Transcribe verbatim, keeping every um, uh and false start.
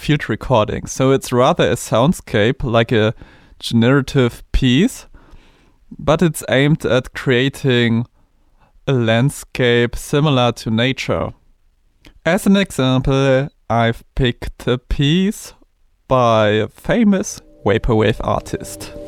field recording. So it's rather a soundscape, like a generative piece, but it's aimed at creating a landscape similar to nature. As an example, I've picked a piece by a famous vaporwave artist.